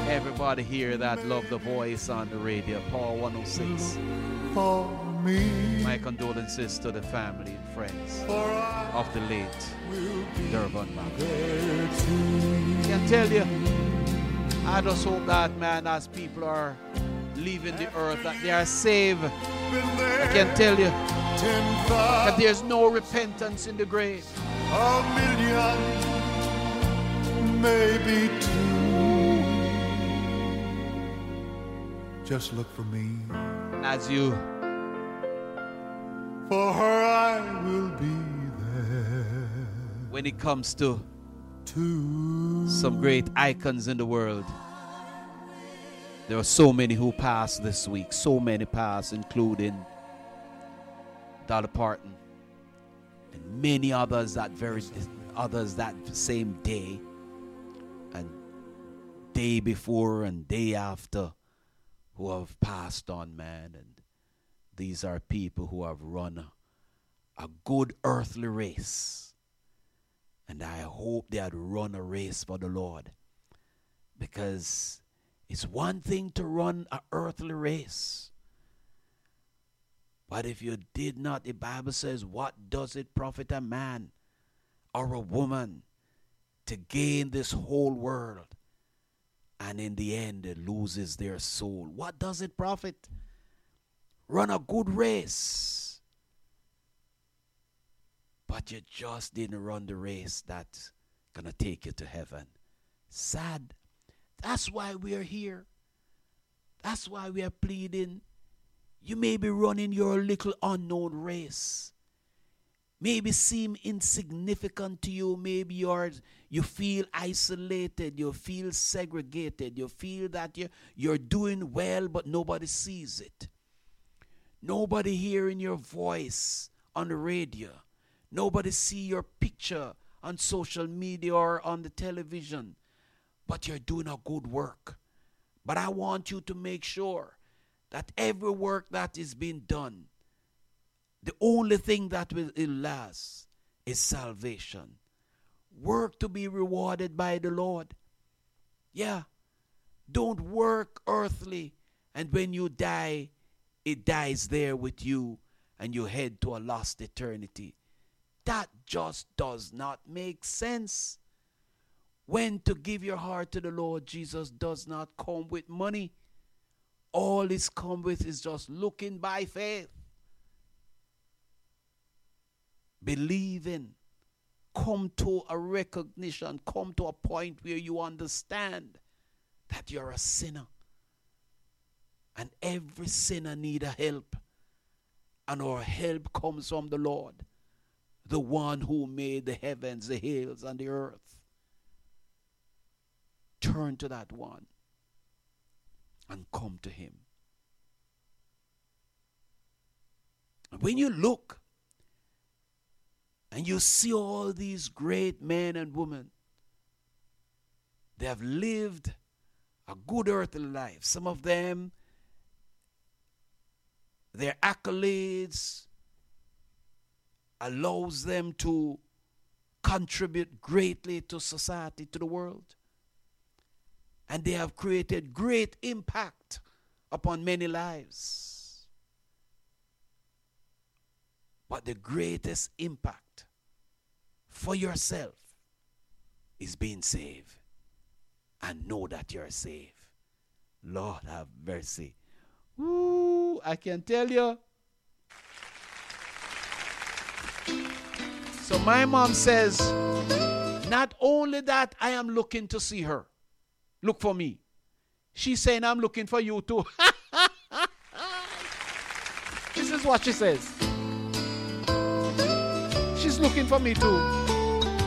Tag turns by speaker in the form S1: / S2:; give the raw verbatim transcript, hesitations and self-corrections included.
S1: Everybody here that love the voice on the radio, Paul one oh six.
S2: For me.
S1: My condolences to the family and friends of the late Durban man. I can tell you, I just hope that, man, as people are leaving the earth, that they are saved. I can tell you that there's no repentance in the grave.
S2: A million, maybe two. Just look for me.
S1: As you,
S2: for her I will be there.
S1: when it comes to
S2: to
S1: some great icons in the world, there are so many who passed this week. So many passed, including Dolly Parton and many others that very others that same day and day before and day after, who have passed on, man. And these are people who have run a, a good earthly race. And I hope they had run a race for the Lord. Because it's one thing to run an earthly race. But if you did not, the Bible says, what does it profit a man or a woman to gain this whole world, and in the end it loses their soul? What does it profit? Run a good race, but you just didn't run the race that's gonna take you to heaven. Sad. That's why we are here. That's why we are pleading. You may be running your little unknown race. Maybe seem insignificant to you. Maybe you're, you feel isolated. You feel segregated. You feel that you're, you're doing well, but nobody sees it. Nobody hearing your voice on the radio. Nobody see your picture on social media or on the television. But you're doing a good work. But I want you to make sure that every work that is being done, the only thing that will last is salvation. Work to be rewarded by the Lord. Yeah. Don't work earthly, and when you die, it dies there with you and you head to a lost eternity. That just does not make sense. When to give your heart to the Lord Jesus does not come with money. All it's come with is just looking by faith. Believing. Come to a recognition. Come to a point where you understand that you're a sinner. And every sinner needs a help. And our help comes from the Lord. The one who made the heavens, the hills, and the earth. Turn to that one and come to him. And when you look and you see all these great men and women, they have lived a good earthly life. Some of them, their accolades allows them to contribute greatly to society, to the world. And they have created great impact upon many lives. But the greatest impact for yourself is being saved. And know that you're saved. Lord have mercy. Ooh, I can tell you. So my mom says, not only that I am looking to see her. Look for me. She's saying, I'm looking for you too. This is what she says. She's looking for me too.